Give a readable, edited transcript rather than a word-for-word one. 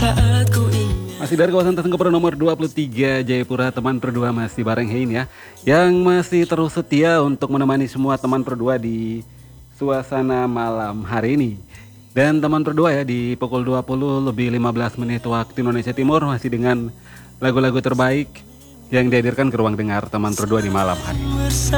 saat ku ingin. Masih dari kawasan Tengkoper nomor 23 Jayapura, teman berdua masih bareng Hein ya, yang masih terus setia untuk menemani semua teman berdua di suasana malam hari ini. Dan teman berdua ya di pukul 20 lebih 15 menit waktu Indonesia Timur masih dengan lagu-lagu terbaik yang dihadirkan ke ruang dengar teman berdua di malam hari ini.